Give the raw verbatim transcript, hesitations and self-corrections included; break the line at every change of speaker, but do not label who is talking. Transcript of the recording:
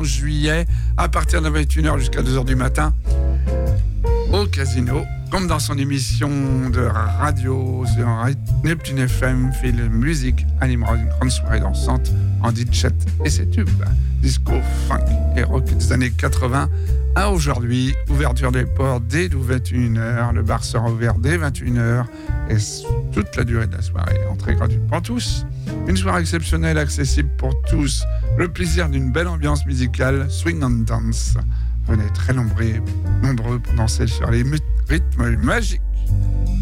douze juillet, à partir de vingt et une heures jusqu'à deux heures du matin, au Casino, comme dans son émission de radio sur Neptune F M, fait la musique, animera une grande soirée dansante en D J et ses tubes, disco, funk et rock des années quatre-vingts à aujourd'hui. Ouverture des ports dès vingt et une heures, le bar sera ouvert dès vingt et une heures et toute la durée de la soirée, entrée gratuite pour tous. Une soirée exceptionnelle, accessible pour tous, le plaisir d'une belle ambiance musicale, swing and dance. Venez très nombreux, nombreux pour danser sur les rythmes magiques.